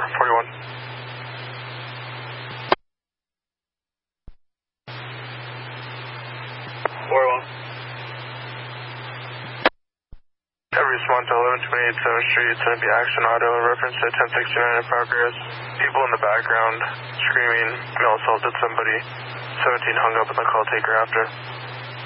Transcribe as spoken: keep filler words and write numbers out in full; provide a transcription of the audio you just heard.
forty-one. forty-one. Every response to eleven twenty-eight seventh Street, it's going to be Action Auto in reference to ten sixty-nine in progress. People in the background screaming, male assaulted somebody. seventeen hung up on the call taker after.